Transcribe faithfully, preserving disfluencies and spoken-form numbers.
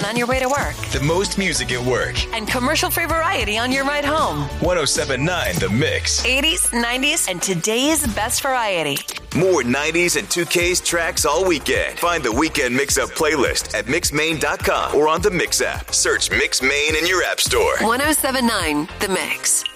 on your way to work. The most music at work. And commercial-free variety on your ride home. one oh seven point nine The Mix. eighties, nineties, and today's best variety. More nineties and two K's tracks all weekend. Find the Weekend Mix-Up playlist at mix main dot com or on the Mix app. Search Mix Main in your app store. one oh seven point nine The Mix.